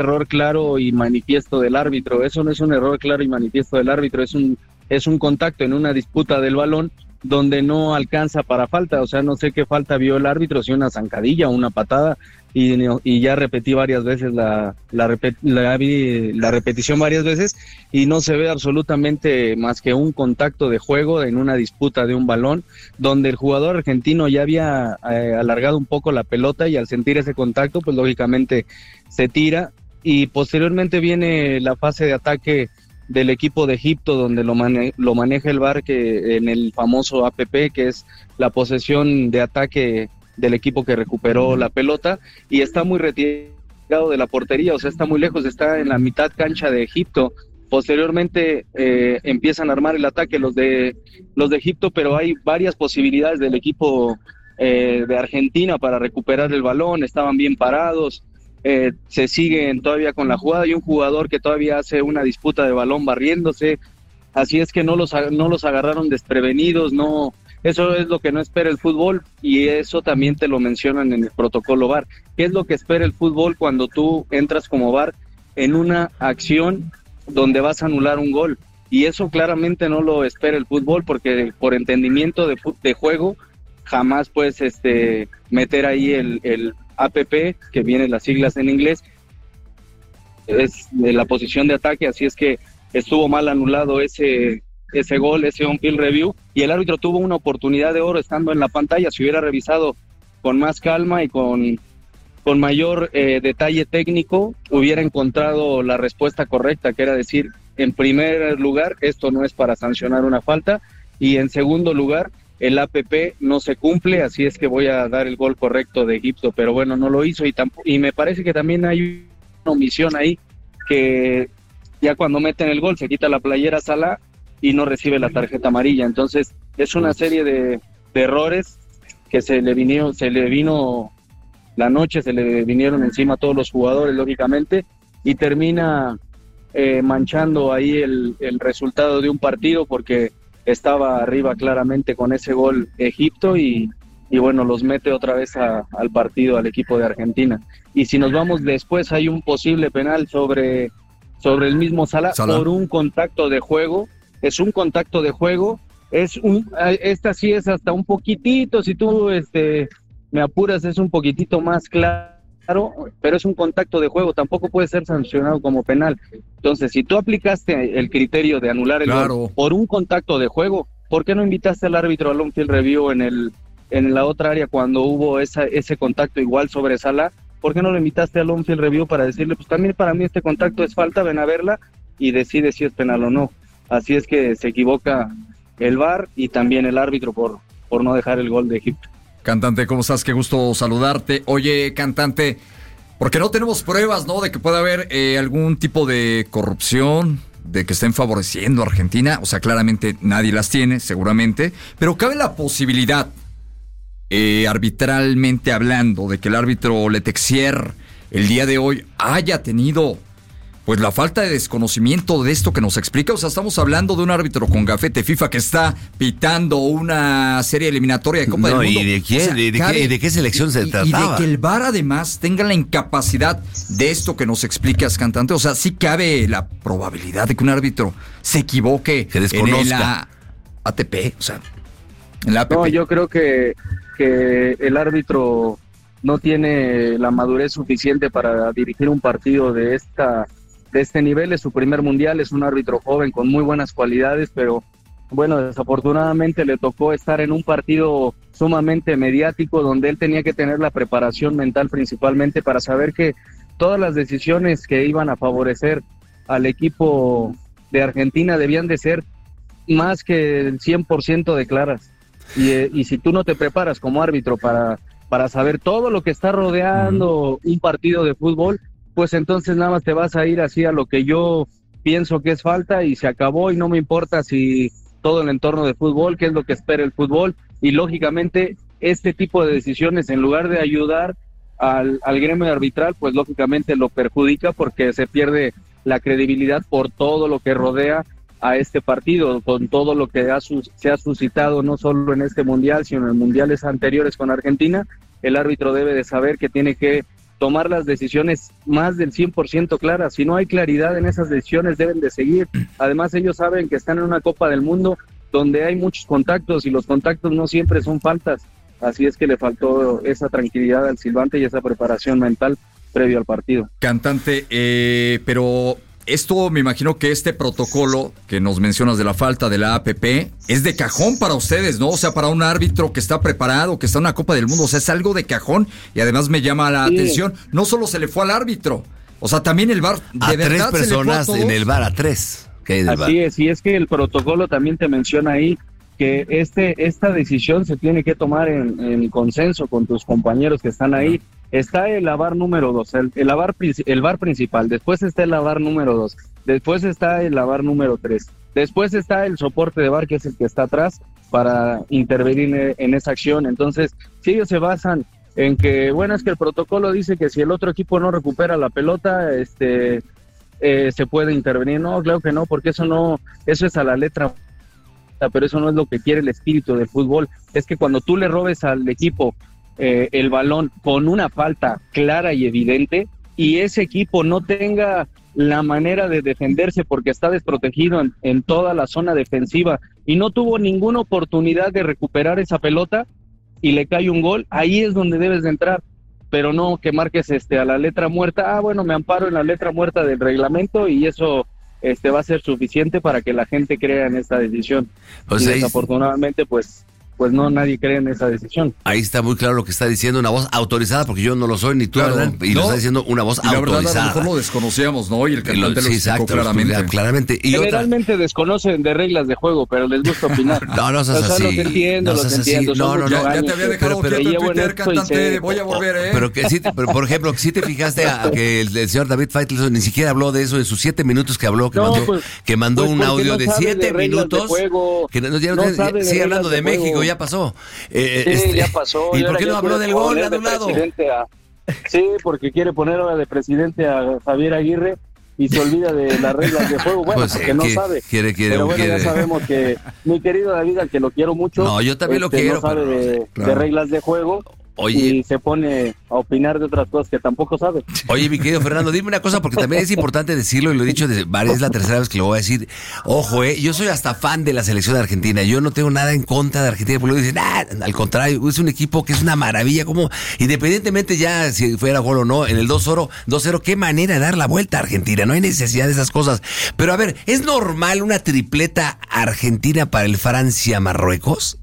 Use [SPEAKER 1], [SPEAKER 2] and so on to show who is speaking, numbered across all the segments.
[SPEAKER 1] error claro y manifiesto del árbitro. Eso no es un error claro y manifiesto del árbitro, es un contacto en una disputa del balón donde no alcanza para falta. O sea, no sé qué falta vio el árbitro, si una zancadilla o una patada, y ya repetí varias veces la repetición varias veces, y no se ve absolutamente más que un contacto de juego en una disputa de un balón, donde el jugador argentino ya había alargado un poco la pelota, y al sentir ese contacto, pues lógicamente se tira, y posteriormente viene la fase de ataque del equipo de Egipto, donde lo maneja el VAR, que en el famoso APP, que es la posesión de ataque del equipo que recuperó la pelota, y está muy retirado de la portería, o sea, está muy lejos, está en la mitad cancha de Egipto. Posteriormente empiezan a armar el ataque los de Egipto, pero hay varias posibilidades del equipo de Argentina para recuperar el balón, estaban bien parados. Se siguen todavía con la jugada, y un jugador que todavía hace una disputa de balón barriéndose, así es que no los agarraron desprevenidos. No, eso es lo que no espera el fútbol, y eso también te lo mencionan en el protocolo VAR. ¿Qué es lo que espera el fútbol cuando tú entras como VAR en una acción donde vas a anular un gol? Y eso claramente no lo espera el fútbol, porque por entendimiento de juego jamás puedes meter ahí el APP, que vienen las siglas en inglés, es de la posición de ataque. Así es que estuvo mal anulado ese gol, ese on-field review, y el árbitro tuvo una oportunidad de oro estando en la pantalla. Si hubiera revisado con más calma y con mayor detalle técnico, hubiera encontrado la respuesta correcta, que era decir, en primer lugar, esto no es para sancionar una falta, y en segundo lugar, el APP no se cumple, así es que voy a dar el gol correcto de Egipto. Pero bueno, no lo hizo, y me parece que también hay una omisión ahí, que ya cuando meten el gol se quita la playera Salah y no recibe la tarjeta amarilla. Entonces es una serie de errores que se le vino la noche, se le vinieron encima a todos los jugadores, lógicamente, y termina manchando ahí el resultado de un partido, porque estaba arriba claramente con ese gol Egipto, y bueno, los mete otra vez al partido al equipo de Argentina. Y si nos vamos después, hay un posible penal sobre el mismo Salah por un contacto de juego. Es un contacto de juego, esta sí es hasta un poquitito, si tú me apuras, es un poquitito más claro, pero es un contacto de juego, tampoco puede ser sancionado como penal. Entonces, si tú aplicaste el criterio de anular el gol por un contacto de juego, ¿por qué no invitaste al árbitro al on-field review en la otra área cuando hubo ese contacto igual sobre Salah? ¿Por qué no lo invitaste al on-field review para decirle, pues también para mí este contacto es falta, ven a verla y decide si es penal o no? Así es que se equivoca el VAR y también el árbitro por no dejar el gol de Egipto.
[SPEAKER 2] Cantante, ¿cómo estás? Qué gusto saludarte. Oye, cantante, porque no tenemos pruebas, ¿no?, de que pueda haber algún tipo de corrupción, de que estén favoreciendo a Argentina. O sea, claramente nadie las tiene, seguramente, pero cabe la posibilidad, arbitralmente hablando, de que el árbitro Letexier el día de hoy haya tenido pues la falta de desconocimiento de esto que nos explica. O sea, estamos hablando de un árbitro con gafete FIFA que está pitando una serie eliminatoria de Copa del Mundo.
[SPEAKER 3] ¿Y de quién? O sea, ¿de qué selección se trataba?
[SPEAKER 2] Y de que el VAR además tenga la incapacidad de esto que nos explicas, cantante. O sea, sí cabe la probabilidad de que un árbitro se equivoque,
[SPEAKER 3] que desconozca
[SPEAKER 2] en la ATP, o sea, en la APP.
[SPEAKER 1] No, yo creo que el árbitro no tiene la madurez suficiente para dirigir un partido de este nivel. Es su primer mundial, es un árbitro joven con muy buenas cualidades, pero bueno, desafortunadamente le tocó estar en un partido sumamente mediático, donde él tenía que tener la preparación mental principalmente para saber que todas las decisiones que iban a favorecer al equipo de Argentina debían de ser más que el 100% de claras. Y si tú no te preparas como árbitro para saber todo lo que está rodeando un partido de fútbol, pues entonces nada más te vas a ir así a lo que yo pienso que es falta y se acabó, y no me importa si todo el entorno de fútbol, qué es lo que espera el fútbol. Y lógicamente este tipo de decisiones, en lugar de ayudar al gremio arbitral, pues lógicamente lo perjudica, porque se pierde la credibilidad por todo lo que rodea a este partido, con todo lo que se ha suscitado no solo en este mundial, sino en mundiales anteriores con Argentina. El árbitro debe de saber que tiene que tomar las decisiones más del 100% claras. Si no hay claridad en esas decisiones, deben de seguir. Además, ellos saben que están en una Copa del Mundo donde hay muchos contactos y los contactos no siempre son faltas. Así es que le faltó esa tranquilidad al silbante y esa preparación mental previo al partido.
[SPEAKER 2] Cantante, pero esto me imagino que este protocolo que nos mencionas de la falta de la APP es de cajón para ustedes, ¿no? O sea, para un árbitro que está preparado, que está en una Copa del Mundo, o sea, es algo de cajón y además me llama la atención, no solo se le fue al árbitro, o sea, también el VAR,
[SPEAKER 3] de verdad, 3 personas se le fue a en el VAR, a 3.
[SPEAKER 1] Así es, y es que el protocolo también te menciona ahí que esta decisión se tiene que tomar en consenso con tus compañeros que están ahí. Está el VAR número 2, el VAR principal, después está el VAR número 2, después está el VAR número 3, después está el soporte de VAR, que es el que está atrás para intervenir en esa acción. Entonces, si ellos se basan en que, bueno, es que el protocolo dice que si el otro equipo no recupera la pelota, se puede intervenir. No, claro que no, porque eso es a la letra, pero eso no es lo que quiere el espíritu del fútbol. Es que cuando tú le robes al equipo el balón con una falta clara y evidente, y ese equipo no tenga la manera de defenderse porque está desprotegido en toda la zona defensiva y no tuvo ninguna oportunidad de recuperar esa pelota y le cae un gol, ahí es donde debes de entrar, pero no que marques a la letra muerta. Bueno, me amparo en la letra muerta del reglamento y eso va a ser suficiente para que la gente crea en esta decisión. Y desafortunadamente, pues no, nadie cree en esa decisión.
[SPEAKER 3] Ahí está muy claro lo que está diciendo una voz autorizada, porque yo no lo soy, ni tú, claro, y lo está diciendo una voz autorizada. La verdad, a lo mejor
[SPEAKER 2] lo desconocíamos, ¿no? Y el cantante lo explicó
[SPEAKER 3] claramente.
[SPEAKER 1] Y generalmente desconocen de reglas de de juego, pero les gusta opinar.
[SPEAKER 3] No seas así.
[SPEAKER 1] Los entiendo.
[SPEAKER 2] Ya te había dejado quieto en Twitter, cantante, voy a volver,
[SPEAKER 3] Pero por ejemplo, si te fijaste a que el señor David Faitelson ni siquiera habló de eso en sus 7 minutos que habló, que mandó un audio de 7 minutos, que sigue hablando de México. Ya pasó.
[SPEAKER 1] Ya pasó.
[SPEAKER 3] ¿Y por qué no habló del gol anulado?
[SPEAKER 1] Sí, porque quiere poner ahora de presidente a Javier Aguirre y se olvida de las reglas de juego. Bueno, pues, porque no sabe. Pero bueno, ya sabemos que mi querido David, al que lo quiero mucho,
[SPEAKER 3] no, yo también lo quiero,
[SPEAKER 1] no sabe de reglas de juego.
[SPEAKER 3] Oye,
[SPEAKER 1] y se pone a opinar de otras cosas que tampoco sabe.
[SPEAKER 3] Oye, mi querido Fernando, dime una cosa, porque también es importante decirlo, y lo he dicho es la tercera vez que lo voy a decir. Ojo, yo soy hasta fan de la selección de Argentina. Yo no tengo nada en contra de Argentina, porque luego dicen, al contrario, es un equipo que es una maravilla, como independientemente ya si fuera gol o no, en el 2-0, qué manera de dar la vuelta a Argentina. No hay necesidad de esas cosas. Pero a ver, ¿es normal una tripleta argentina para el Francia-Marruecos?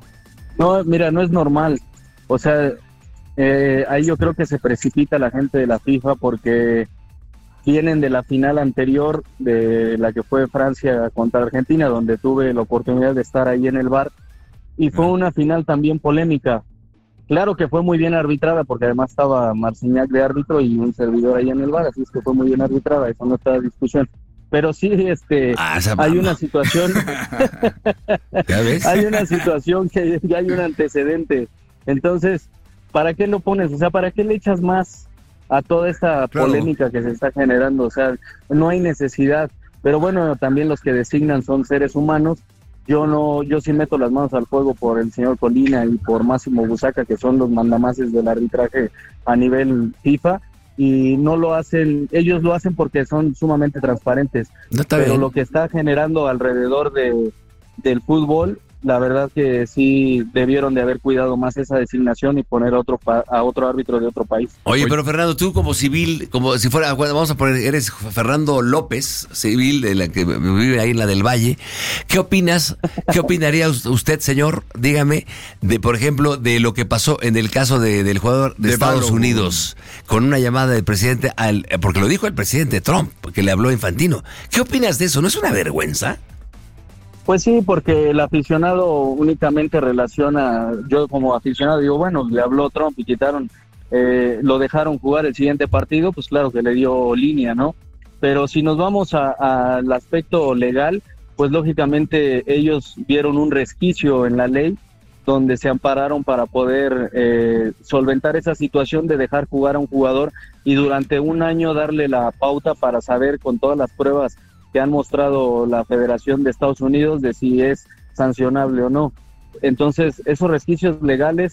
[SPEAKER 1] No, mira, no es normal. O sea, ahí yo creo que se precipita la gente de la FIFA porque vienen de la final anterior de la que fue Francia contra Argentina, donde tuve la oportunidad de estar ahí en el VAR, y fue una final también polémica. Claro que fue muy bien arbitrada, porque además estaba Marcignac de árbitro y un servidor ahí en el VAR, así es que fue muy bien arbitrada, eso no está en discusión. Pero sí, hay una situación, hay una situación que ya hay un antecedente. Entonces, ¿para qué lo pones? O sea, ¿para qué le echas más a toda esta polémica que se está generando? O sea, no hay necesidad. Pero bueno, también los que designan son seres humanos. Yo sí meto las manos al fuego por el señor Colina y por Máximo Busaca, que son los mandamases del arbitraje a nivel FIFA, y no lo hacen, ellos lo hacen porque son sumamente transparentes. Pero lo que está generando alrededor del fútbol, la verdad que sí debieron de haber cuidado más esa designación y poner a otro árbitro de otro país.
[SPEAKER 3] Oye, pero Fernando, tú como civil, como si fuera, vamos a poner, eres Fernando López, civil, de la que vive ahí en la del Valle. ¿Qué opinas? ¿Qué opinaría usted, señor? Dígame, por ejemplo, de lo que pasó en el caso del jugador de Estados Unidos, con una llamada del presidente, porque lo dijo el presidente Trump, porque le habló a Infantino. ¿Qué opinas de eso? ¿No es una vergüenza?
[SPEAKER 1] Pues sí, porque el aficionado únicamente relaciona, yo como aficionado digo, bueno, le habló Trump y lo dejaron jugar el siguiente partido, pues claro que le dio línea, ¿no? Pero si nos vamos al aspecto legal, pues lógicamente ellos vieron un resquicio en la ley donde se ampararon para poder solventar esa situación de dejar jugar a un jugador y durante un año darle la pauta para saber con todas las pruebas que han mostrado la Federación de Estados Unidos de si es sancionable o no. Entonces, esos resquicios legales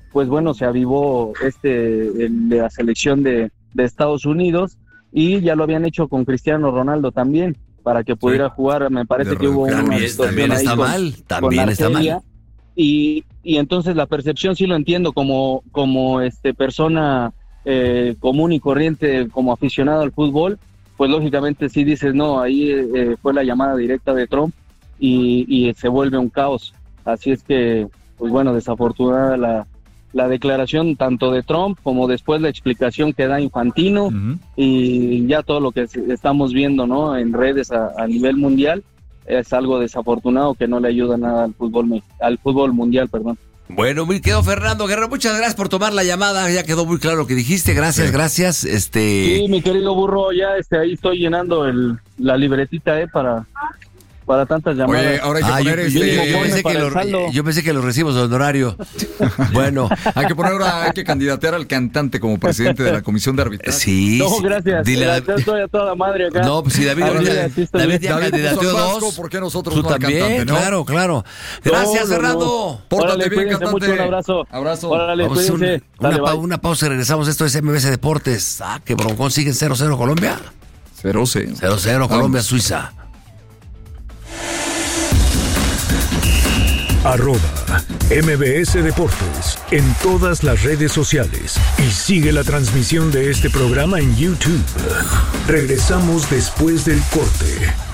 [SPEAKER 1] pues bueno, se avivó de la selección de Estados Unidos, y ya lo habían hecho con Cristiano Ronaldo también, para que pudiera jugar. Me parece que hubo una situación
[SPEAKER 3] también
[SPEAKER 1] ahí
[SPEAKER 3] está mal, también está mal.
[SPEAKER 1] Y entonces la percepción sí lo entiendo como persona común y corriente, como aficionado al fútbol, pues lógicamente sí dices, no, ahí fue la llamada directa de Trump y se vuelve un caos. Así es que, pues bueno, desafortunada la declaración tanto de Trump como después la explicación que da Infantino, y ya todo lo que estamos viendo, ¿no?, en redes a nivel mundial, es algo desafortunado que no le ayuda nada al fútbol mundial, perdón.
[SPEAKER 3] Bueno, muy quedó Fernando Guerrero, muchas gracias por tomar la llamada, ya quedó muy claro lo que dijiste, gracias, gracias.
[SPEAKER 1] Sí, mi querido burro, ya ahí estoy llenando la libretita para tantas llamadas.
[SPEAKER 2] Oye, ahora hay que poner
[SPEAKER 3] yo pensé que los recibos de honorario. Bueno,
[SPEAKER 2] hay que candidatear al cantante como presidente de la comisión de arbitraje.
[SPEAKER 3] Sí.
[SPEAKER 1] No, gracias. Estoy a toda madre acá.
[SPEAKER 3] No, pues si David ya candidateó dos.
[SPEAKER 2] ¿Por qué nosotros
[SPEAKER 3] tú
[SPEAKER 2] no al
[SPEAKER 3] también?
[SPEAKER 2] Cantante, ¿no?
[SPEAKER 3] Claro. Gracias, Fernando.
[SPEAKER 2] Pórtate bien, cantante.
[SPEAKER 1] Mucho, un abrazo.
[SPEAKER 2] Órale,
[SPEAKER 1] cuídense.
[SPEAKER 3] Una pausa y regresamos. Esto es MBS Deportes. Que broncón, siguen 0-0 Colombia.
[SPEAKER 2] 0-0.
[SPEAKER 3] 0-0 Colombia, Suiza.
[SPEAKER 4] @MBS Deportes en todas las redes sociales y sigue la transmisión de este programa en YouTube. Regresamos después del corte.